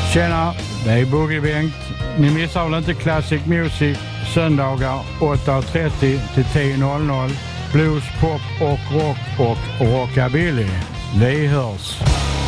Tjena, det är Boogie Bengt. Ni missar väl inte Classic Music söndagar 8.30 till 10.00. Blues, pop och rock och rockabilly. Vi hörs.